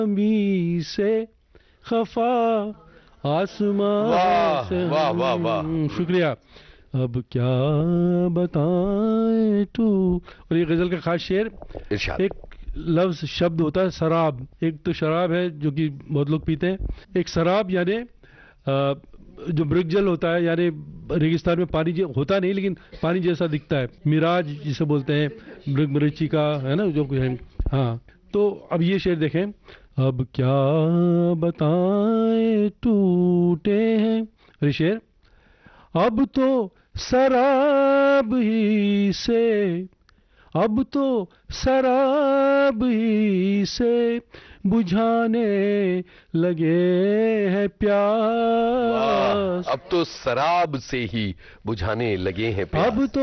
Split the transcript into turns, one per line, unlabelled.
मी से खफा आसमां से।
वाह वाह वाह,
शुक्रिया। अब क्या बताएं तू। और ये गजल का खास शेर,
इरशाद।
एक लफ्ज शब्द होता है शराब। एक तो शराब है जो कि बहुत लोग पीते हैं, एक शराब यानी जो मृगजल होता है, यानी रेगिस्तान में पानी होता नहीं लेकिन पानी जैसा दिखता है, मिराज जिसे बोलते हैं, मृगमरीचिका है ना जो कुछ है। हाँ, तो अब ये शेर देखें। अब क्या बताएं टूटे हैं, अरे शेर, अब तो शराब ही से, अब तो शराब ही से बुझाने लगे हैं प्यास।
अब तो शराब से ही बुझाने लगे हैं प्यास।
अब तो